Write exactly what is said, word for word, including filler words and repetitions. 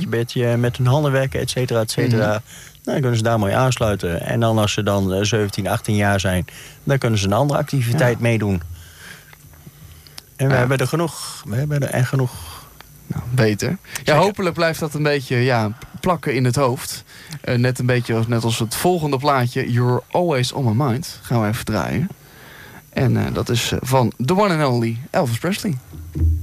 beetje met hun handen werken, et cetera, et cetera. Mm-hmm. Nou, dan kunnen ze daar mooi aansluiten. En dan als ze dan uh, zeventien, achttien jaar zijn, dan kunnen ze een andere activiteit ja. meedoen. En we ja. hebben er genoeg. We hebben er echt genoeg. Nou, beter. Ja, hopelijk blijft dat een beetje ja, plakken in het hoofd. Uh, net een beetje net als het volgende plaatje. You're Always On My Mind. Gaan we even draaien. En uh, dat is uh, van the one and only Elvis Presley.